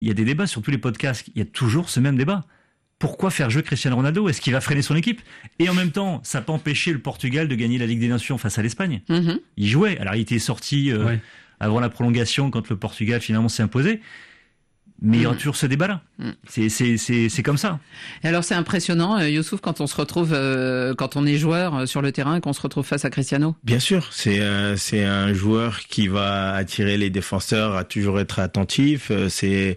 il y a des débats sur tous les podcasts, il y a toujours ce même débat. Pourquoi faire jouer Cristiano Ronaldo ? Est-ce qu'il va freiner son équipe ? Et en même temps, ça n'a pas empêché le Portugal de gagner la Ligue des Nations face à l'Espagne. Il jouait. Alors, il était sorti avant la prolongation quand le Portugal finalement s'est imposé. Mais il y aura toujours ce débat-là. C'est comme ça. Et alors, c'est impressionnant, Youssouf, quand on se retrouve, quand on est joueur sur le terrain et qu'on se retrouve face à Cristiano. Bien sûr, c'est un joueur qui va attirer les défenseurs à toujours être attentif. C'est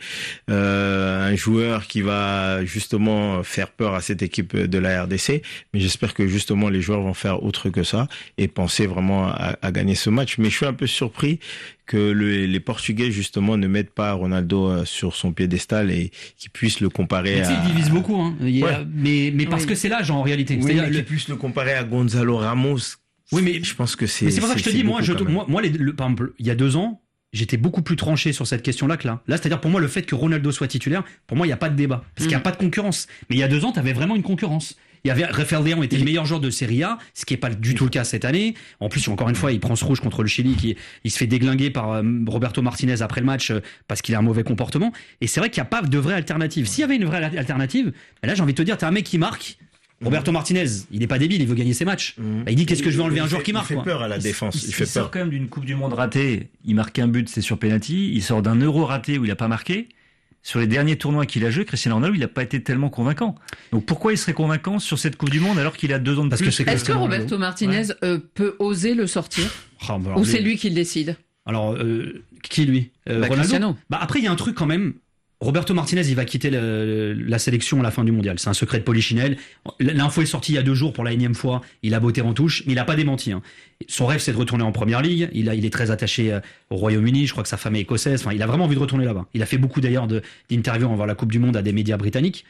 un joueur qui va justement faire peur à cette équipe de la RDC. Mais j'espère que justement les joueurs vont faire autre que ça et penser vraiment à gagner ce match. Mais je suis un peu surpris que les Portugais justement ne mettent pas Ronaldo sur son piédestal et qu'ils puissent le comparer à... Ils divisent beaucoup, hein. Mais parce que c'est l'âge en réalité. Oui, mais qu'ils puissent le comparer à Gonzalo Ramos. Oui, mais je pense que c'est... Mais c'est pour ça que je te dis, moi, par exemple, il y a 2 ans, j'étais beaucoup plus tranché sur cette question-là que là. Là, c'est-à-dire pour moi, le fait que Ronaldo soit titulaire, pour moi, il n'y a pas de débat. Parce qu'il n'y a pas de concurrence. Mais il y a 2 ans, tu avais vraiment une concurrence. Il y avait Rafael Leão était le meilleur joueur de Serie A, ce qui est pas du tout le cas cette année. En plus, encore une fois, il prend ce rouge contre le Chili, il se fait déglinguer par Roberto Martinez après le match parce qu'il a un mauvais comportement. Et c'est vrai qu'il n'y a pas de vraie alternative. S'il y avait une vraie alternative, là, j'ai envie de te dire, t'es un mec qui marque. Roberto Martinez, il n'est pas débile, il veut gagner ses matchs. Il dit qu'est-ce que je vais enlever un joueur qui marque. Il fait peur à la défense. Il sort quand même d'une Coupe du Monde ratée. Il marque un but, c'est sur penalty. Il sort d'un Euro raté où il n'a pas marqué. Sur les derniers tournois qu'il a joués, Cristiano Ronaldo, il n'a pas été tellement convaincant. Donc pourquoi il serait convaincant sur cette Coupe du Monde alors qu'il a 2 ans de plus ? Est-ce que Roberto Martinez peut oser le sortir ? Ou c'est lui qui le décide ? Alors, qui lui Ronaldo. Cristiano. Après, il y a un truc quand même. Roberto Martinez, il va quitter la sélection à la fin du mondial. C'est un secret de polichinelle. L'info est sortie il y a 2 jours pour la énième fois. Il a botté en touche, mais il n'a pas démenti. Son rêve, c'est de retourner en Première Ligue. Il est très attaché au Royaume-Uni. Je crois que sa femme est écossaise. Enfin, il a vraiment envie de retourner là-bas. Il a fait beaucoup d'ailleurs d'interviews avant la Coupe du Monde à des médias britanniques.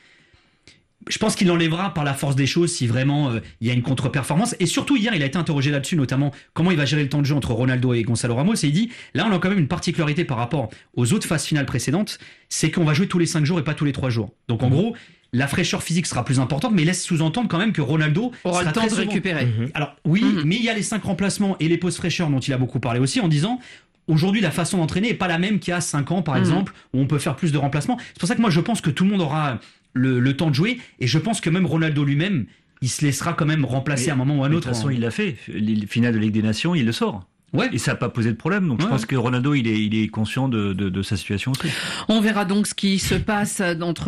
Je pense qu'il l'enlèvera par la force des choses si vraiment il y a une contre-performance. Et surtout, hier, il a été interrogé là-dessus, notamment comment il va gérer le temps de jeu entre Ronaldo et Gonzalo Ramos. Et il dit, là, on a quand même une particularité par rapport aux autres phases finales précédentes, c'est qu'on va jouer tous les 5 jours et pas tous les 3 jours. Donc, en gros, la fraîcheur physique sera plus importante, mais laisse sous-entendre quand même que Ronaldo aura le temps de récupérer. Alors, oui, mais il y a les 5 remplacements et les pauses fraîcheur dont il a beaucoup parlé aussi en disant... Aujourd'hui, la façon d'entraîner est pas la même qu'il y a 5 ans, par exemple, où on peut faire plus de remplacements. C'est pour ça que moi, je pense que tout le monde aura le temps de jouer. Et je pense que même Ronaldo lui-même, il se laissera quand même remplacer à un moment ou à un autre. De toute façon, il l'a fait. Les finales de Ligue des Nations, il le sort. Ouais. Et ça n'a pas posé de problème. Donc je pense que Ronaldo, il est conscient de sa situation aussi. On verra donc ce qui se passe entre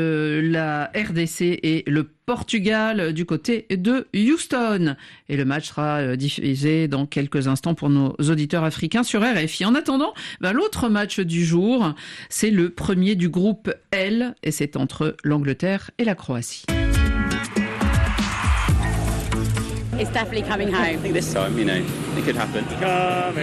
la RDC et le Portugal du côté de Houston. Et le match sera diffusé dans quelques instants pour nos auditeurs africains sur RFI. En attendant, l'autre match du jour, c'est le premier du groupe L et c'est entre l'Angleterre et la Croatie. It's definitely coming home. I think this time, it could happen.